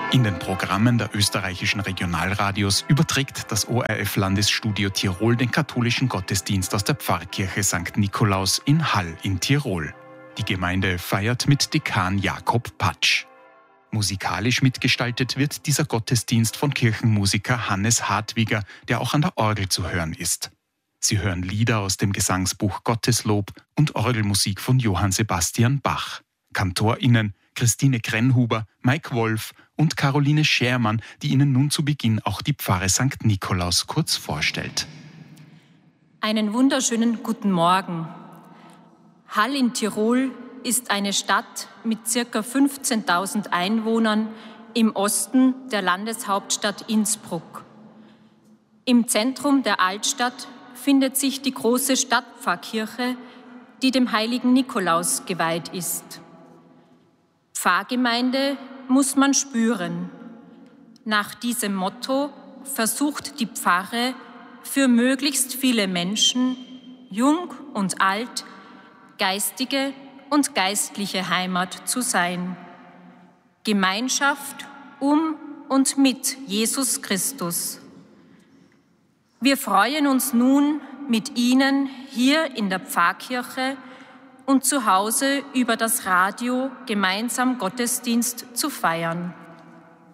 In den Programmen der österreichischen Regionalradios überträgt das ORF-Landesstudio Tirol den katholischen Gottesdienst aus der Pfarrkirche St. Nikolaus in Hall in Tirol. Die Gemeinde feiert mit Dekan Jakob Patsch. Musikalisch mitgestaltet wird dieser Gottesdienst von Kirchenmusiker Hannes Hartwiger, der auch an der Orgel zu hören ist. Sie hören Lieder aus dem Gesangsbuch Gotteslob und Orgelmusik von Johann Sebastian Bach. KantorInnen Christine Krenhuber, Mike Wolf und Caroline Schermann, die Ihnen nun zu Beginn auch die Pfarre St. Nikolaus kurz vorstellt. Einen wunderschönen guten Morgen. Hall in Tirol ist eine Stadt mit ca. 15.000 Einwohnern im Osten der Landeshauptstadt Innsbruck. Im Zentrum der Altstadt findet sich die große Stadtpfarrkirche, die dem heiligen Nikolaus geweiht ist. Pfarrgemeinde muss man spüren. Nach diesem Motto versucht die Pfarre für möglichst viele Menschen, jung und alt, geistige und geistliche Heimat zu sein. Gemeinschaft um und mit Jesus Christus. Wir freuen uns nun mit Ihnen hier in der Pfarrkirche und zu Hause über das Radio gemeinsam Gottesdienst zu feiern.